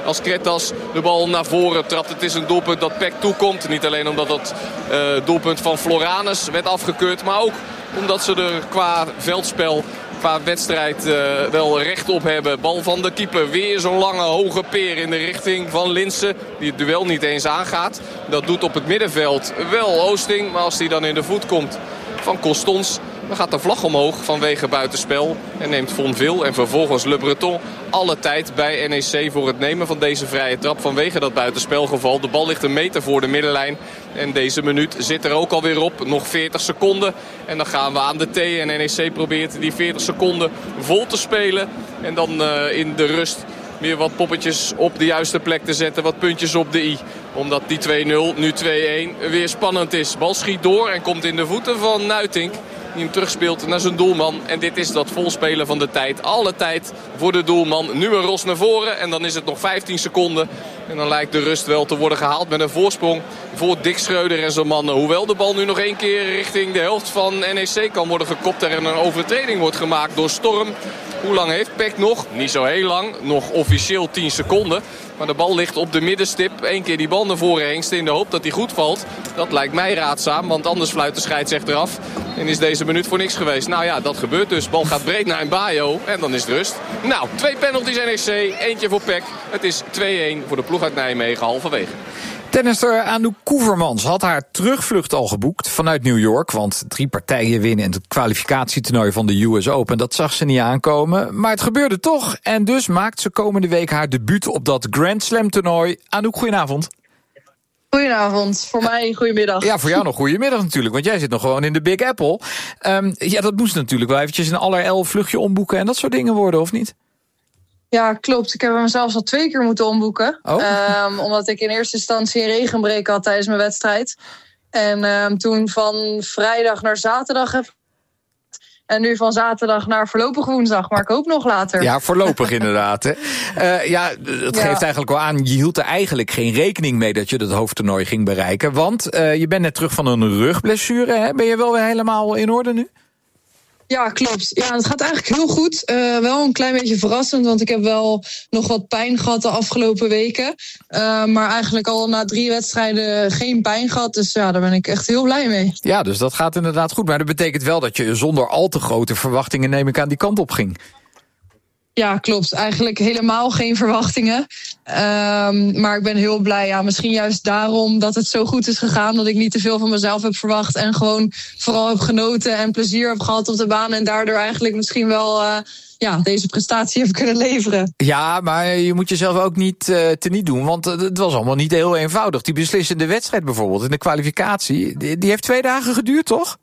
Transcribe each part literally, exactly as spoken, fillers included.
als Kretas de bal naar voren trapt. Het is een doelpunt dat P E C toekomt. Niet alleen omdat het uh, doelpunt van Floranus werd afgekeurd, maar ook omdat ze er qua veldspel, qua wedstrijd uh, wel recht op hebben. Bal van de keeper. Weer zo'n lange hoge peer in de richting van Linssen. Die het duel niet eens aangaat. Dat doet op het middenveld wel Oosting. Maar als die dan in de voet komt van Costons, dan gaat de vlag omhoog vanwege buitenspel. En neemt Vonville en vervolgens Le Breton alle tijd bij N E C voor het nemen van deze vrije trap vanwege dat buitenspelgeval. De bal ligt een meter voor de middenlijn. En deze minuut zit er ook alweer op. Nog veertig seconden. En dan gaan we aan de thee. En N E C probeert die veertig seconden vol te spelen. En dan uh, in de rust weer wat poppetjes op de juiste plek te zetten. Wat puntjes op de i. Omdat die twee nul, nu twee een, weer spannend is. Bal schiet door en komt in de voeten van Nuitink. Die hem terugspeelt naar zijn doelman. En dit is dat volspelen van de tijd. Alle tijd voor de doelman. Nu een ros naar voren. En dan is het nog vijftien seconden. En dan lijkt de rust wel te worden gehaald met een voorsprong voor Dick Schreuder en zijn mannen. Hoewel de bal nu nog één keer richting de helft van N E C kan worden gekopt. En een overtreding wordt gemaakt door Storm. Hoe lang heeft P E C nog? Niet zo heel lang. Nog officieel tien seconden. Maar de bal ligt op de middenstip. Eén keer die bal naar voren hengsten in de hoop dat hij goed valt. Dat lijkt mij raadzaam, want anders fluit de scheidsrechter af. En is deze minuut voor niks geweest. Nou ja, dat gebeurt dus. Bal gaat breed naar Mbayo en dan is het rust. Nou, twee penalties N E C, eentje voor P E C. Het is twee een voor de ploeg uit Nijmegen halverwege. Tennister Anouk Koevermans had haar terugvlucht al geboekt vanuit New York. Want drie partijen winnen in het kwalificatietoernooi van de U S Open. Dat zag ze niet aankomen. Maar het gebeurde toch. En dus maakt ze komende week haar debuut op dat Grand Slam toernooi. Anouk, goedenavond. Goedenavond. Voor mij goedemiddag. Ja, voor jou nog goedemiddag natuurlijk. Want jij zit nog gewoon in de Big Apple. Um, ja, dat moest natuurlijk wel eventjes een allerijl vluchtje omboeken en dat soort dingen worden, of niet? Ja, klopt. Ik heb hem zelfs al twee keer moeten omboeken. Oh. Um, omdat ik in eerste instantie een regenbreek had tijdens mijn wedstrijd. En um, toen van vrijdag naar zaterdag heb. En nu van zaterdag naar voorlopig woensdag, maar ik hoop nog later. Ja, voorlopig inderdaad. Hè. Uh, ja, het geeft ja. eigenlijk wel aan, je hield er eigenlijk geen rekening mee dat je dat hoofdtoernooi ging bereiken. Want uh, je bent net terug van een rugblessure. Hè? Ben je wel weer helemaal in orde nu? Ja, klopt. Ja, het gaat eigenlijk heel goed. Uh, wel een klein beetje verrassend, want ik heb wel nog wat pijn gehad de afgelopen weken. Uh, maar eigenlijk al na drie wedstrijden geen pijn gehad. Dus ja, daar ben ik echt heel blij mee. Ja, dus dat gaat inderdaad goed. Maar dat betekent wel dat je zonder al te grote verwachtingen, neem ik aan, die kant op ging. Ja, klopt. Eigenlijk helemaal geen verwachtingen. Um, maar ik ben heel blij. Ja, misschien juist daarom dat het zo goed is gegaan. Dat ik niet te veel van mezelf heb verwacht. En gewoon vooral heb genoten en plezier heb gehad op de baan. En daardoor eigenlijk misschien wel uh, ja, deze prestatie heb kunnen leveren. Ja, maar je moet jezelf ook niet uh, teniet doen. Want het was allemaal niet heel eenvoudig. Die beslissende wedstrijd bijvoorbeeld in de kwalificatie. Die, die heeft twee dagen geduurd, toch?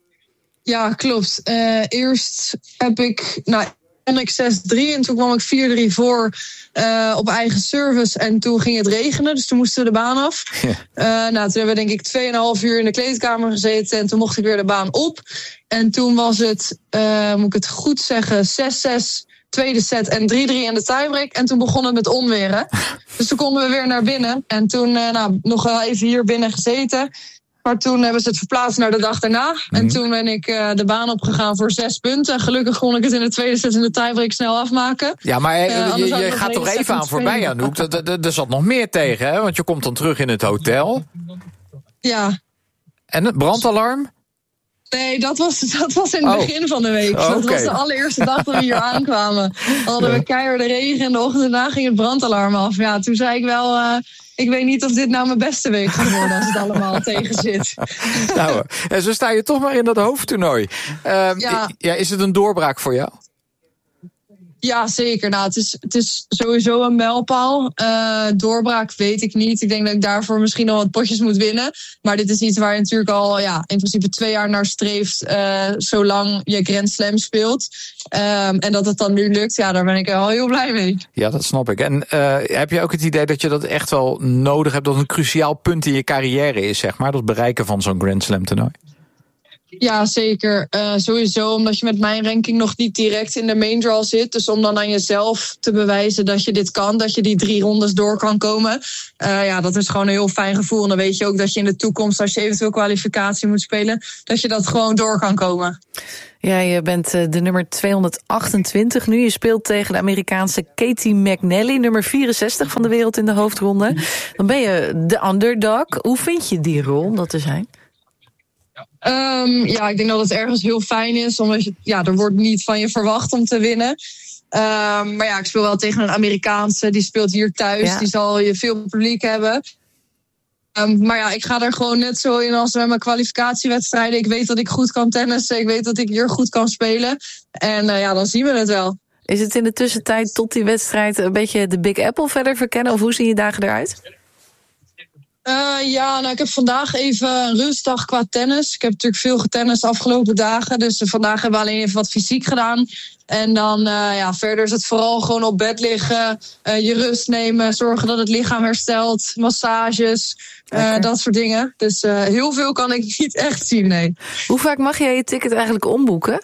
Ja, klopt. Uh, eerst heb ik... Nou, ik zes drie en toen kwam ik vier drie voor uh, op eigen service. En toen ging het regenen, dus toen moesten we de baan af. Ja. Uh, nou, toen hebben we denk ik tweeënhalf uur in de kleedkamer gezeten. En toen mocht ik weer de baan op. En toen was het, uh, moet ik het goed zeggen, zes zes, tweede set en drie drie in de tiebreak. En toen begon het met onweren. Dus toen konden we weer naar binnen. En toen uh, nou, nog wel even hier binnen gezeten. Maar toen hebben ze het verplaatst naar de dag daarna. Mm. En toen ben ik uh, de baan opgegaan voor zes punten. Gelukkig kon ik het in de tweede set in de tiebreak snel afmaken. Ja, maar uh, je, je gaat toch even aan voorbij, Anouk. Er zat nog meer tegen, hè? Want je komt dan terug in het hotel. Ja. En het brandalarm? Nee, dat was, dat was in het oh. begin van de week. Oh, okay. Dat was de allereerste dag dat we hier aankwamen. Dan hadden we keiharde regen en de ochtend daarna ging het brandalarm af. Ja, toen zei ik wel... Uh, ik weet niet of dit nou mijn beste week gaat worden als het allemaal tegen zit. Nou, en zo sta je toch maar in dat hoofdtoernooi. Uh, ja. ja, is het een doorbraak voor jou? Ja, zeker. Nou, het is, het is sowieso een mijlpaal. Uh, doorbraak weet ik niet. Ik denk dat ik daarvoor misschien nog wat potjes moet winnen. Maar dit is iets waar je natuurlijk al ja, in principe twee jaar naar streeft. Uh, zolang je Grand Slam speelt. Um, en dat het dan nu lukt, ja, daar ben ik wel heel blij mee. Ja, dat snap ik. En uh, heb je ook het idee dat je dat echt wel nodig hebt? Dat een cruciaal punt in je carrière is, zeg maar. Dat bereiken van zo'n Grand Slam toernooi? Ja, zeker. Uh, sowieso omdat je met mijn ranking nog niet direct in de main draw zit. Dus om dan aan jezelf te bewijzen dat je dit kan, dat je die drie rondes door kan komen. Uh, ja, dat is gewoon een heel fijn gevoel. En dan weet je ook dat je in de toekomst, als je eventueel kwalificatie moet spelen, dat je dat gewoon door kan komen. Ja, je bent de nummer tweehonderdachtentwintig nu. Je speelt tegen de Amerikaanse Katie McNally, nummer vierenzestig van de wereld in de hoofdronde. Dan ben je de underdog. Hoe vind je die rol om dat te zijn? Um, ja, ik denk dat het ergens heel fijn is, omdat je, ja, er wordt niet van je verwacht om te winnen. Um, maar ja, ik speel wel tegen een Amerikaanse, die speelt hier thuis, ja. Die zal je veel publiek hebben. Um, maar ja, ik ga er gewoon net zo in als met mijn kwalificatiewedstrijden. Ik weet dat ik goed kan tennissen, ik weet dat ik hier goed kan spelen. En uh, ja, dan zien we het wel. Is het in de tussentijd tot die wedstrijd een beetje de Big Apple verder verkennen? Of hoe zien je dagen eruit? Uh, ja, nou, ik heb vandaag even een rustdag qua tennis. Ik heb natuurlijk veel getennist de afgelopen dagen. Dus uh, vandaag hebben we alleen even wat fysiek gedaan. En dan, uh, ja, verder is het vooral gewoon op bed liggen. Uh, je rust nemen, zorgen dat het lichaam herstelt. Massages, uh, dat soort dingen. Dus uh, heel veel kan ik niet echt zien, nee. Hoe vaak mag jij je ticket eigenlijk omboeken?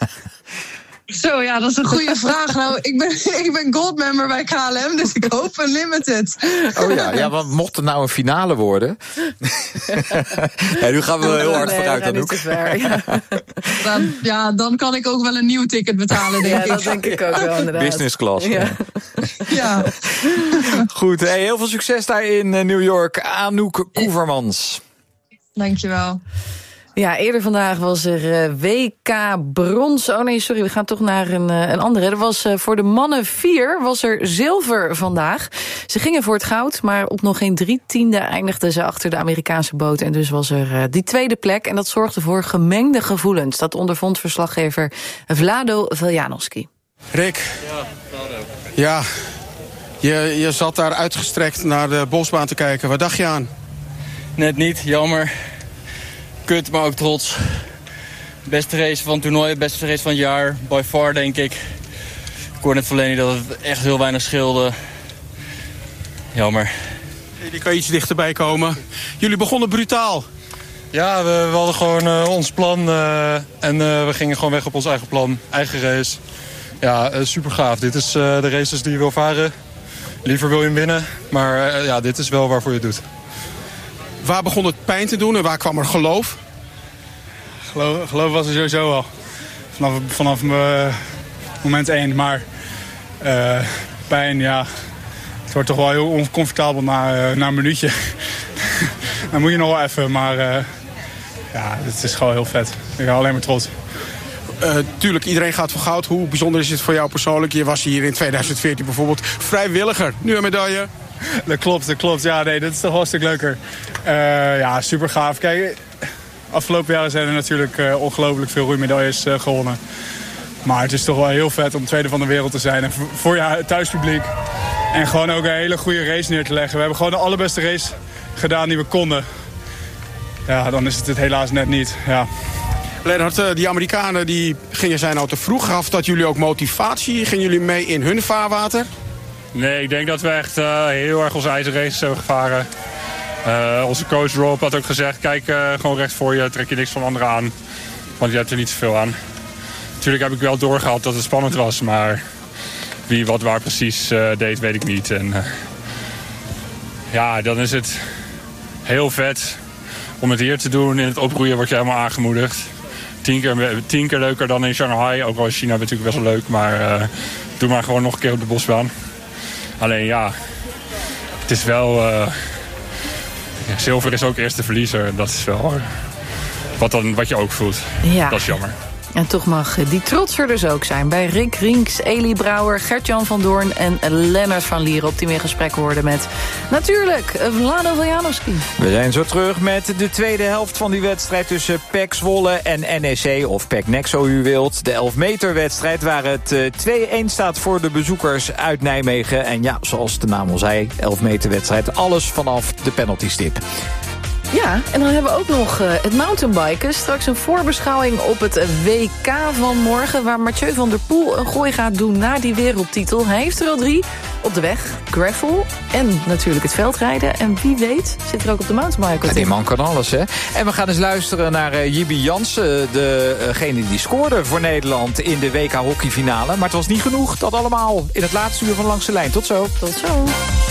Zo, ja, dat is een goede vraag. Nou, ik ben, ik ben goldmember bij K L M, dus ik hoop unlimited. Oh ja, ja, want mocht het nou een finale worden... ja, nu gaan we heel hard nee, vooruit, Anouk. Ja. Dan, ja, dan kan ik ook wel een nieuw ticket betalen, denk ja, ik. Ja, dat denk ik ook wel, inderdaad. Business class. Ja. ja. Goed, hey, heel veel succes daar in New York. Anouk Koevermans. Dankjewel. Ja, eerder vandaag was er uh, W K brons. Oh nee, sorry, we gaan toch naar een, uh, een andere. Er was uh, voor de mannen vier was er zilver vandaag. Ze gingen voor het goud, maar op nog geen drie tiende eindigden ze achter de Amerikaanse boot. En dus was er uh, die tweede plek. En dat zorgde voor gemengde gevoelens. Dat ondervond verslaggever Vlado Veljanovski. Rick. Ja, Vlado. Ja, je, je zat daar uitgestrekt naar de bosbaan te kijken. Wat dacht je aan? Net niet, jammer. Kut, maar ook trots. Beste race van het toernooi, beste race van het jaar. By far, denk ik. Ik hoorde net van Leni dat het echt heel weinig scheelde. Jammer. Die kan iets dichterbij komen. Jullie begonnen brutaal. Ja, we, we hadden gewoon uh, ons plan. Uh, en uh, we gingen gewoon weg op ons eigen plan. Eigen race. Ja, uh, super gaaf. Dit is uh, de races die je wil varen. Liever wil je hem winnen. Maar uh, ja, dit is wel waarvoor je het doet. Waar begon het pijn te doen en waar kwam er geloof? Geloof, geloof was er sowieso al. Vanaf, vanaf uh, moment één. Maar uh, pijn, ja. Het wordt toch wel heel oncomfortabel na, uh, na een minuutje. Dan moet je nog wel even. Maar uh, ja, het is gewoon heel vet. Ik ben alleen maar trots. Uh, tuurlijk, iedereen gaat voor goud. Hoe bijzonder is het voor jou persoonlijk? Je was hier in tweeduizend veertien bijvoorbeeld vrijwilliger. Nu een medaille. Dat klopt, dat klopt. Ja, nee, dat is toch wel een stuk leuker. Uh, ja, super gaaf. Kijk, afgelopen jaren zijn er natuurlijk uh, ongelooflijk veel roeimedailles uh, gewonnen. Maar het is toch wel heel vet om tweede van de wereld te zijn. En voor, voor je thuispubliek. En gewoon ook een hele goede race neer te leggen. We hebben gewoon de allerbeste race gedaan die we konden. Ja, dan is het het helaas net niet. Ja. Lennart, die Amerikanen die gingen zijn nou te vroeg. Gaf dat jullie ook motivatie? Gingen jullie mee in hun vaarwater? Nee, ik denk dat we echt uh, heel erg onze eigen races hebben gevaren. Uh, onze coach Rob had ook gezegd, kijk uh, gewoon recht voor je, trek je niks van anderen aan. Want je hebt er niet zoveel aan. Natuurlijk heb ik wel doorgehad dat het spannend was, maar wie wat waar precies uh, deed, weet ik niet. En uh, ja, dan is het heel vet om het hier te doen. In het oproeien word je helemaal aangemoedigd. Tien keer, tien keer leuker dan in Shanghai, ook al is China natuurlijk best wel leuk, maar uh, doe maar gewoon nog een keer op de bosbaan. Alleen ja, het is wel... Uh, ja, zilver is ook eerste verliezer. Dat is wel uh, wat, dan, wat je ook voelt. Ja. Dat is jammer. En toch mag die trots er dus ook zijn. Bij Rick Rinks, Elie Brouwer, Gert-Jan van Doorn en Lennart van Lieren. Op die meer gesprek hoorden met natuurlijk Vlado Veljanovski. We zijn zo terug met de tweede helft van die wedstrijd tussen P E C Zwolle en N E C. Of P E C N E C zo u wilt. De elf meter wedstrijd waar het twee-een staat voor de bezoekers uit Nijmegen. En ja, zoals de naam al zei, elf meter wedstrijd. Alles vanaf de penaltystip. Ja, en dan hebben we ook nog uh, het mountainbiken. Straks een voorbeschouwing op het W K van morgen, waar Mathieu van der Poel een gooi gaat doen naar die wereldtitel. Hij heeft er al drie, op de weg, gravel en natuurlijk het veldrijden. En wie weet zit er ook op de mountainbike. Ja, die man kan alles, hè. En we gaan eens luisteren naar uh, Jibby Jansen, degene die scoorde voor Nederland in de W K hockeyfinale. Maar het was niet genoeg, dat allemaal in het laatste uur van Langs de Lijn. Tot zo. Tot zo.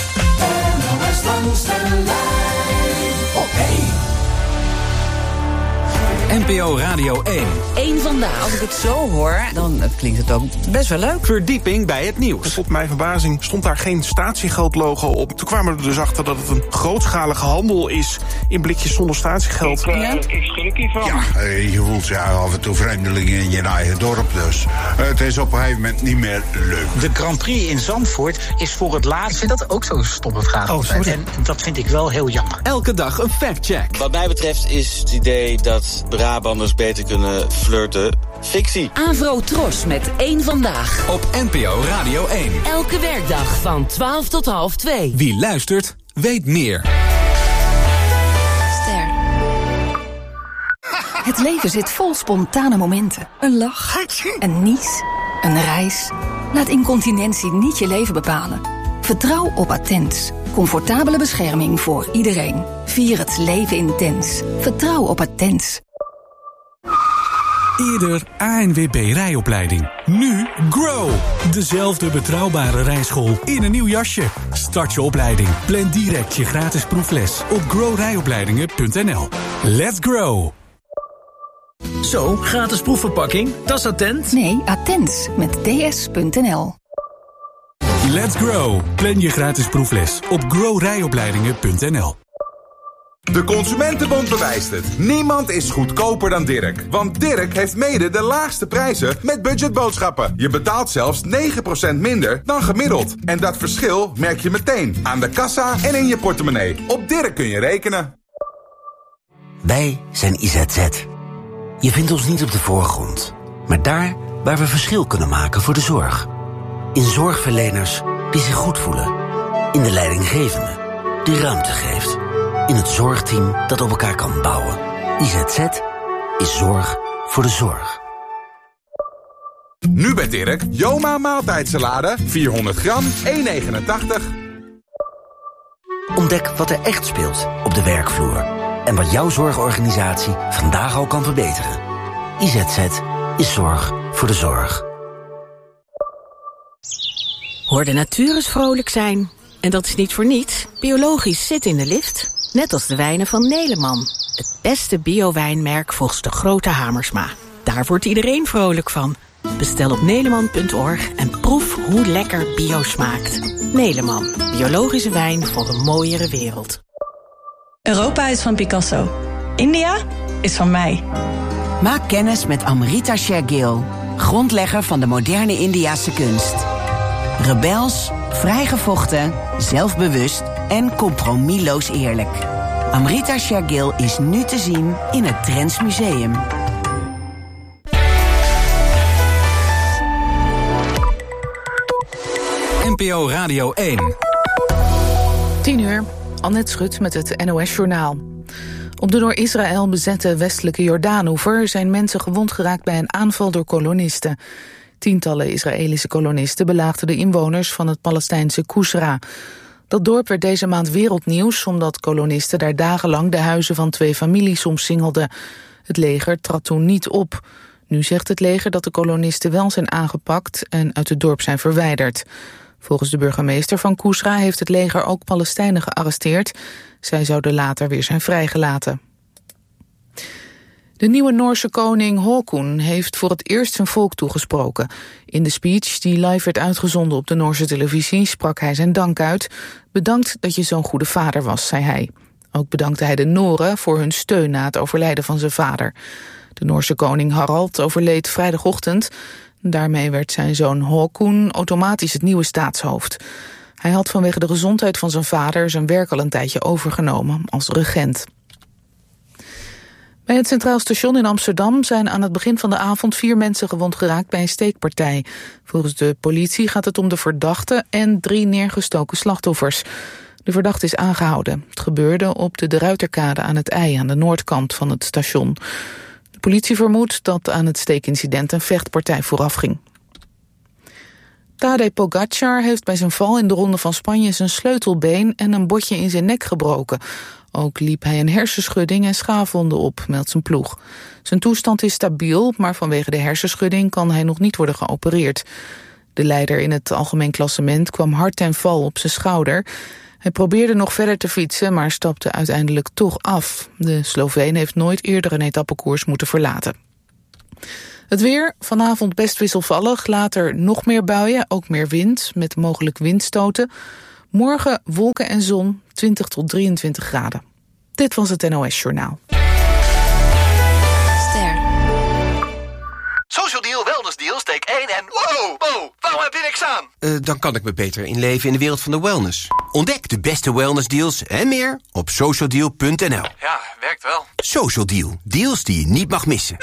N P O Radio één. Eén vandaag. Als ik het zo hoor, dan klinkt het ook best wel leuk. Verdieping bij het nieuws. Tot mijn verbazing stond daar geen statiegeld-logo op. Toen kwamen we er dus achter dat het een grootschalige handel is in blikjes zonder statiegeld. Ik, uh, ik schrik hiervan. Ja, uh, je voelt je af en toe vreemdelingen in je eigen dorp dus. Uh, het is op een gegeven moment niet meer leuk. De Grand Prix in Zandvoort is voor het laatst. Ik vind dat ook zo stomme vraag. Oh, sorry. En dat vind ik wel heel jammer. Elke dag een factcheck. Wat mij betreft is het idee dat Brabanders beter kunnen flirten fictie. Avro Tros met één vandaag. Op N P O Radio één. Elke werkdag van twaalf tot half twee. Wie luistert, weet meer. Ster. Het leven zit vol spontane momenten. Een lach, een nies, een reis. Laat incontinentie niet je leven bepalen. Vertrouw op Attens. Comfortabele bescherming voor iedereen. Vier het leven intens. Vertrouw op Attens. Eerder A N W B rijopleiding. Nu Grow. Dezelfde betrouwbare rijschool in een nieuw jasje. Start je opleiding. Plan direct je gratis proefles op grow rijopleidingen punt n l. Let's grow. Zo, gratis proefverpakking. Dat is Attent? Nee, Attens met d s punt n l. Let's grow. Plan je gratis proefles op grow rijopleidingen punt n l. De Consumentenbond bewijst het. Niemand is goedkoper dan Dirk. Want Dirk heeft mede de laagste prijzen met budgetboodschappen. Je betaalt zelfs negen procent minder dan gemiddeld. En dat verschil merk je meteen aan de kassa en in je portemonnee. Op Dirk kun je rekenen. Wij zijn I Z Z. Je vindt ons niet op de voorgrond, maar daar waar we verschil kunnen maken voor de zorg. In zorgverleners die zich goed voelen. In de leidinggevende die ruimte geeft. In het zorgteam dat op elkaar kan bouwen. I Z Z is zorg voor de zorg. Nu bij Dirk, Joma maaltijdsalade, vierhonderd gram, één negenentachtig. Ontdek wat er echt speelt op de werkvloer. En wat jouw zorgorganisatie vandaag al kan verbeteren. I Z Z is zorg voor de zorg. Hoor de natuur eens vrolijk zijn. En dat is niet voor niets. Biologisch zit in de lift. Net als de wijnen van Neleman. Het beste bio-wijnmerk volgens de grote Hamersma. Daar wordt iedereen vrolijk van. Bestel op neleman punt org en proef hoe lekker bio smaakt. Neleman, biologische wijn voor een mooiere wereld. Europa is van Picasso. India is van mij. Maak kennis met Amrita Shergill, grondlegger van de moderne Indiase kunst. Rebels, vrijgevochten, zelfbewust en compromisloos eerlijk. Amrita Shergill is nu te zien in het Drents Museum. N P O Radio één. tien uur, Annette Schut met het N O S-journaal. Op de door Israël bezette westelijke Jordaanoever zijn mensen gewond geraakt bij een aanval door kolonisten. Tientallen Israëlische kolonisten belaagden de inwoners van het Palestijnse Kusra. Dat dorp werd deze maand wereldnieuws omdat kolonisten daar dagenlang de huizen van twee families omsingelden. Het leger trad toen niet op. Nu zegt het leger dat de kolonisten wel zijn aangepakt en uit het dorp zijn verwijderd. Volgens de burgemeester van Kusra heeft het leger ook Palestijnen gearresteerd. Zij zouden later weer zijn vrijgelaten. De nieuwe Noorse koning Haakon heeft voor het eerst zijn volk toegesproken. In de speech die live werd uitgezonden op de Noorse televisie sprak hij zijn dank uit. Bedankt dat je zo'n goede vader was, zei hij. Ook bedankte hij de Noren voor hun steun na het overlijden van zijn vader. De Noorse koning Harald overleed vrijdagochtend. Daarmee werd zijn zoon Haakon automatisch het nieuwe staatshoofd. Hij had vanwege de gezondheid van zijn vader zijn werk al een tijdje overgenomen als regent. Bij het Centraal Station in Amsterdam zijn aan het begin van de avond vier mensen gewond geraakt bij een steekpartij. Volgens de politie gaat het om de verdachte en drie neergestoken slachtoffers. De verdachte is aangehouden. Het gebeurde op de De Ruiterkade aan het IJ aan de noordkant van het station. De politie vermoedt dat aan het steekincident een vechtpartij voorafging. Tadej Pogacar heeft bij zijn val in de Ronde van Spanje zijn sleutelbeen en een botje in zijn nek gebroken. Ook liep hij een hersenschudding en schaafwonden op, meldt zijn ploeg. Zijn toestand is stabiel, maar vanwege de hersenschudding kan hij nog niet worden geopereerd. De leider in het algemeen klassement kwam hard ten val op zijn schouder. Hij probeerde nog verder te fietsen, maar stapte uiteindelijk toch af. De Sloveen heeft nooit eerder een etappekoers moeten verlaten. Het weer, vanavond best wisselvallig, later nog meer buien, ook meer wind, met mogelijk windstoten. Morgen wolken en zon, twintig tot drieëntwintig graden. Dit was het N O S Journaal. Ster. Social Deal, Wellness Deal, steek één en wow, wow, waarom heb je niks aan? Uh, dan kan ik me beter inleven in de wereld van de wellness. Ontdek de beste wellness deals en meer op social deal punt n l. Ja, werkt wel. Social Deal, deals die je niet mag missen.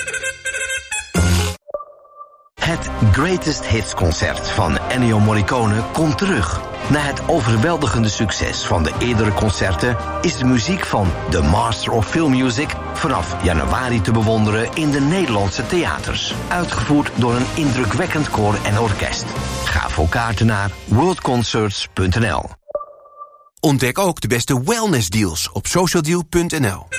Het Greatest Hits concert van Ennio Morricone komt terug. Na het overweldigende succes van de eerdere concerten is de muziek van The Master of Film Music vanaf januari te bewonderen in de Nederlandse theaters. Uitgevoerd door een indrukwekkend koor en orkest. Ga voor kaarten naar world concerts punt n l. Ontdek ook de beste wellness deals op social deal punt n l.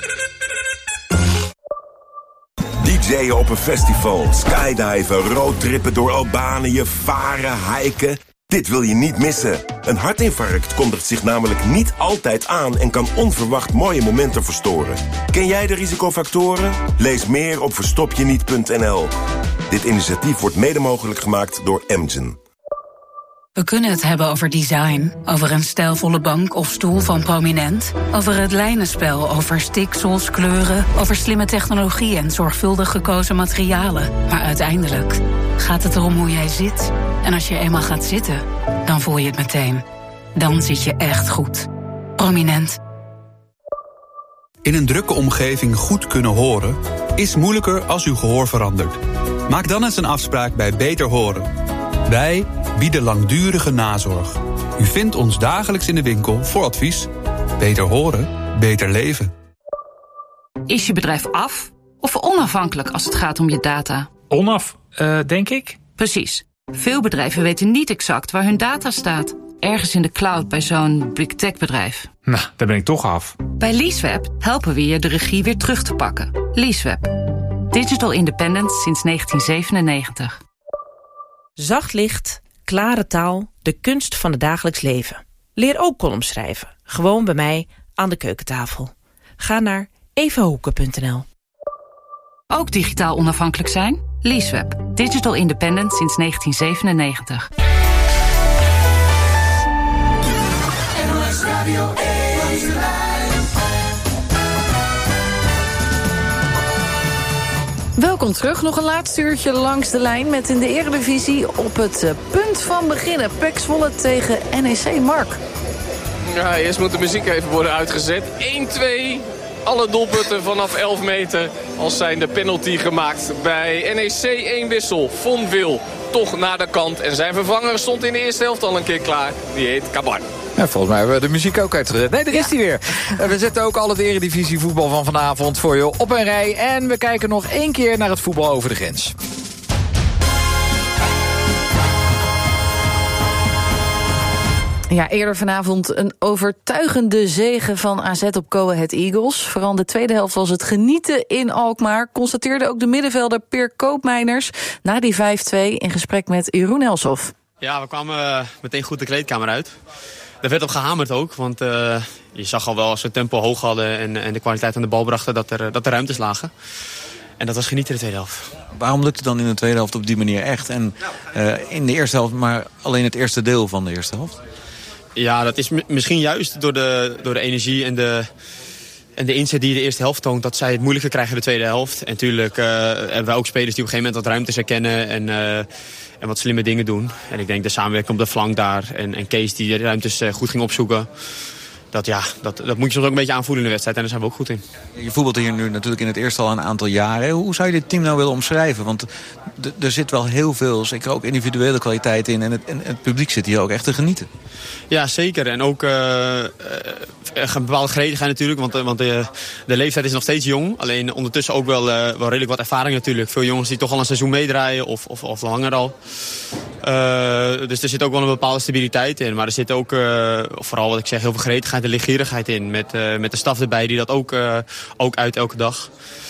D J'en op een festival, skydiven, roadtrippen door Albanië, varen, hiken. Dit wil je niet missen. Een hartinfarct kondigt zich namelijk niet altijd aan en kan onverwacht mooie momenten verstoren. Ken jij de risicofactoren? Lees meer op verstopjeniet punt n l. Dit initiatief wordt mede mogelijk gemaakt door Amgen. We kunnen het hebben over design, over een stijlvolle bank of stoel van Prominent, over het lijnenspel, over stiksels, kleuren, over slimme technologie en zorgvuldig gekozen materialen. Maar uiteindelijk gaat het erom hoe jij zit. En als je eenmaal gaat zitten, dan voel je het meteen. Dan zit je echt goed. Prominent. In een drukke omgeving goed kunnen horen is moeilijker als uw gehoor verandert. Maak dan eens een afspraak bij Beter Horen. Wij bieden langdurige nazorg. U vindt ons dagelijks in de winkel voor advies. Beter horen, beter leven. Is je bedrijf af of onafhankelijk als het gaat om je data? Onaf, uh, denk ik. Precies. Veel bedrijven weten niet exact waar hun data staat. Ergens in de cloud bij zo'n big tech bedrijf. Nou, daar ben ik toch af. Bij Leaseweb helpen we je de regie weer terug te pakken. Leaseweb. Digital independence sinds negentien zevenennegentig. Zacht licht, klare taal, de kunst van het dagelijks leven. Leer ook columns schrijven. Gewoon bij mij aan de keukentafel. Ga naar evahoeken punt n l. Ook digitaal onafhankelijk zijn? Leaseweb. Digital independent sinds negentien zevenennegentig. Welkom terug. Nog een laatste uurtje langs de lijn met in de Eredivisie op het punt van beginnen. P E C Zwolle tegen N E C. Mark. Ja, eerst moet de muziek even worden uitgezet. één twee. Alle doelpunten vanaf elf meter als zijn de penalty gemaakt. Bij N E C één wissel. Von Wil toch naar de kant. En zijn vervanger stond in de eerste helft al een keer klaar. Die heet Kabar. Ja, volgens mij hebben we de muziek ook uitgezet. Nee, daar is hij weer. We zetten ook al het Eredivisie voetbal van vanavond voor je op een rij. En we kijken nog één keer naar het voetbal over de grens. Ja, eerder vanavond een overtuigende zege van A Z op Go Ahead Eagles. Vooral de tweede helft was het genieten in Alkmaar. Constateerde ook de middenvelder Peer Koopmeiners na die vijf twee in gesprek met Jeroen Elshoff. Ja, we kwamen meteen goed de kleedkamer uit. Er werd op gehamerd ook, want uh, je zag al wel als we het tempo hoog hadden en, en de kwaliteit aan de bal brachten dat er, dat er ruimtes lagen. En dat was genieten in de tweede helft. Waarom lukt het dan in de tweede helft op die manier echt? En uh, in de eerste helft maar alleen het eerste deel van de eerste helft? Ja, dat is m- misschien juist door de, door de energie en de, en de inzet die de eerste helft toont, dat zij het moeilijker krijgen in de tweede helft. En natuurlijk uh, hebben wij ook spelers die op een gegeven moment wat ruimtes herkennen en, uh, en wat slimme dingen doen. En ik denk de samenwerking op de flank daar en, en Kees die de ruimtes uh, goed ging opzoeken. Dat, ja, dat, dat moet je soms ook een beetje aanvoelen in de wedstrijd en daar zijn we ook goed in. Je voetbalt hier nu natuurlijk in het eerste al een aantal jaren. Hoe zou je dit team nou willen omschrijven? Want d- er zit wel heel veel, zeker ook individuele kwaliteit in. En het, en het publiek zit hier ook echt te genieten. Ja, zeker. En ook uh, uh, een bepaalde gretigheid natuurlijk, want, want de, de leeftijd is nog steeds jong. Alleen ondertussen ook wel, uh, wel redelijk wat ervaring natuurlijk. Veel jongens die toch al een seizoen meedraaien of, of, of langer al. Uh, dus er zit ook wel een bepaalde stabiliteit in. Maar er zit ook, uh, vooral wat ik zeg, heel veel gretigheid en lichtgierigheid in. Met, uh, met de staf erbij die dat ook, uh, ook uit elke dag.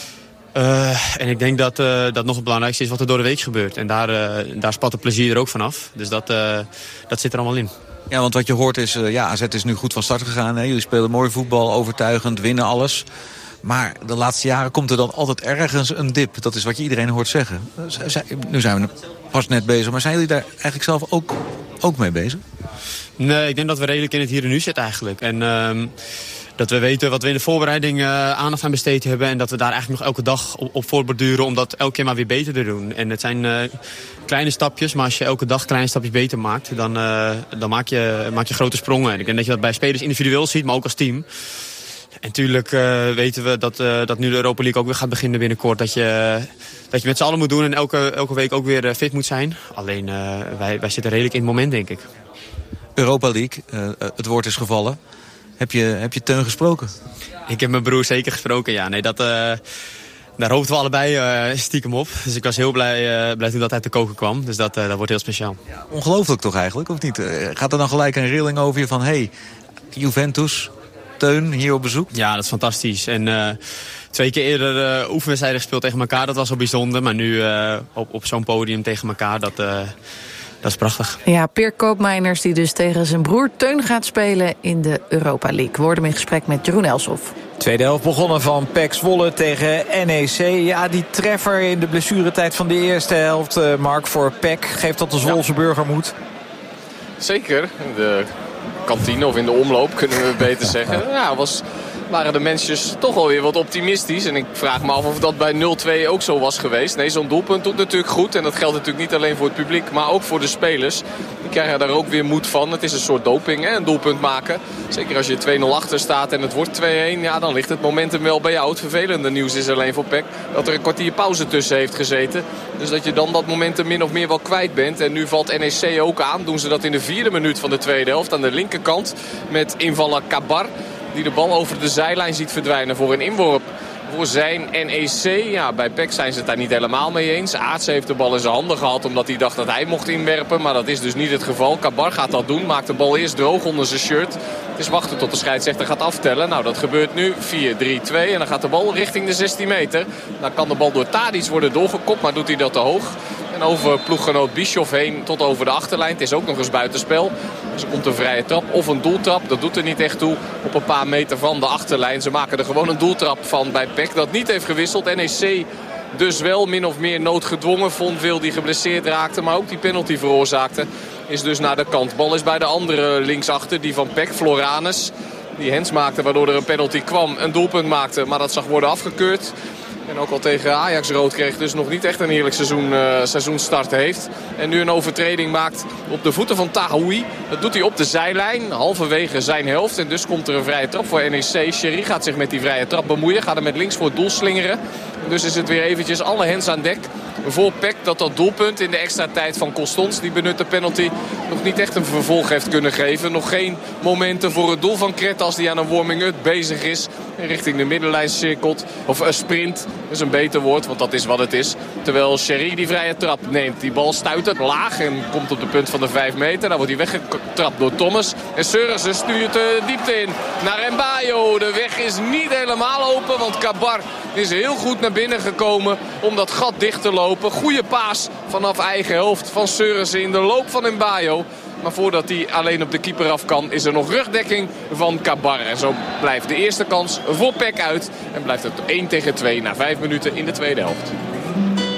Uh, en ik denk dat uh, dat nog het belangrijkste is wat er door de week gebeurt. En daar, uh, daar spat het plezier er ook vanaf. Dus dat, uh, dat zit er allemaal in. Ja, want wat je hoort is, uh, ja, A Z is nu goed van start gegaan. Hè? Jullie spelen mooi voetbal, overtuigend, winnen alles. Maar de laatste jaren komt er dan altijd ergens een dip. Dat is wat je iedereen hoort zeggen. Nu zijn we pas net bezig, maar zijn jullie daar eigenlijk zelf ook, ook mee bezig? Nee, ik denk dat we redelijk in het hier en nu zitten eigenlijk. En uh, dat we weten wat we in de voorbereiding uh, aandacht aan besteed hebben. En dat we daar eigenlijk nog elke dag op, op voortborduren om dat elke keer maar weer beter te doen. En het zijn uh, kleine stapjes, maar als je elke dag kleine stapjes beter maakt, dan, uh, dan maak, je, maak je grote sprongen. En ik denk dat je dat bij spelers individueel ziet, maar ook als team. En natuurlijk uh, weten we dat, uh, dat nu de Europa League ook weer gaat beginnen binnenkort. Dat je, dat je met z'n allen moet doen en elke, elke week ook weer uh, fit moet zijn. Alleen uh, wij, wij zitten redelijk in het moment, denk ik. Europa League, uh, het woord is gevallen. Heb je, heb je Teun gesproken? Ik heb mijn broer zeker gesproken, ja. Nee, dat, uh, daar hoopten we allebei uh, stiekem op. Dus ik was heel blij, uh, blij toen dat uit de koken kwam. Dus dat, uh, dat wordt heel speciaal. Ja, ongelooflijk toch eigenlijk, of niet? Uh, gaat er dan gelijk een rilling over je van... hey, Juventus, Teun, hier op bezoek? Ja, dat is fantastisch. En uh, twee keer eerder uh, oefenwedstrijden gespeeld tegen elkaar. Dat was al bijzonder. Maar nu uh, op, op zo'n podium tegen elkaar, dat... Uh, Dat is prachtig. Ja, Peer Koopmeiners die dus tegen zijn broer Teun gaat spelen in de Europa League. We worden in gesprek met Jeroen Elshoff. Tweede helft begonnen van P E C Zwolle tegen N E C. Ja, die treffer in de blessuretijd van de eerste helft, uh, Mark, voor P E C. Geeft dat de Zwolse ja. burger moed? Zeker. In de kantine of in de omloop, kunnen we beter zeggen. Ja, was... waren de mensen toch alweer wat optimistisch. En ik vraag me af of dat bij nul twee ook zo was geweest. Nee, zo'n doelpunt doet natuurlijk goed. En dat geldt natuurlijk niet alleen voor het publiek, maar ook voor de spelers. Die krijgen daar ook weer moed van. Het is een soort doping, hè? Een doelpunt maken. Zeker als je twee nul achter staat en het wordt twee een. Ja, dan ligt het momentum wel bij jou. Het vervelende nieuws is alleen voor P E C dat er een kwartier pauze tussen heeft gezeten. Dus dat je dan dat momentum min of meer wel kwijt bent. En nu valt N E C ook aan. Doen ze dat in de vierde minuut van de tweede helft aan de linkerkant. Met invaller Kabar. Die de bal over de zijlijn ziet verdwijnen voor een inworp voor zijn N E C. Ja, bij P E C zijn ze het daar niet helemaal mee eens. Aartsen heeft de bal in zijn handen gehad omdat hij dacht dat hij mocht inwerpen. Maar dat is dus niet het geval. Kabar gaat dat doen. Maakt de bal eerst droog onder zijn shirt. Het is wachten tot de scheidsrechter gaat aftellen. Nou, dat gebeurt nu. vier drie twee. En dan gaat de bal richting de zestien meter. Dan kan de bal door Tadic worden doorgekopt. Maar doet hij dat te hoog. En over ploeggenoot Bischoff heen tot over de achterlijn. Het is ook nog eens buitenspel. Dus er komt een vrije trap of een doeltrap. Dat doet er niet echt toe op een paar meter van de achterlijn. Ze maken er gewoon een doeltrap van bij P E C. Dat niet heeft gewisseld. N E C dus wel min of meer noodgedwongen. Vonveel die geblesseerd raakte, maar ook die penalty veroorzaakte. Is dus naar de kant. Bal is bij de andere linksachter, die van P E C, Floranus. Die hands maakte waardoor er een penalty kwam. Een doelpunt maakte, maar dat zag worden afgekeurd. En ook al tegen Ajax rood kreeg, dus nog niet echt een heerlijk seizoen, uh, seizoenstart heeft. En nu een overtreding maakt op de voeten van Tahoui. Dat doet hij op de zijlijn, halverwege zijn helft. En dus komt er een vrije trap voor N E C. Sherry gaat zich met die vrije trap bemoeien. Gaat er met links voor het doel slingeren. En dus is het weer eventjes alle hands aan dek voor P E C. Dat dat doelpunt in de extra tijd van Costons, die benutte penalty, nog niet echt een vervolg heeft kunnen geven. Nog geen momenten voor het doel van Kretas, die aan een warming-up bezig is. En richting de middenlijn cirkelt. Of uh, sprint. Dat is een beter woord, want dat is wat het is. Terwijl Sherry die vrije trap neemt. Die bal stuitert laag en komt op de punt van de vijf meter. Dan wordt hij weggetrapt door Thomas. En Seurissen stuurt de diepte in naar Mbayo. De weg is niet helemaal open, want Kabar is heel goed naar binnen gekomen om dat gat dicht te lopen. Goeie paas vanaf eigen helft van Seurissen in de loop van Mbayo. Maar voordat hij alleen op de keeper af kan, is er nog rugdekking van Kabar. En zo blijft de eerste kans voor P E C uit. En blijft het één tegen twee na vijf minuten in de tweede helft.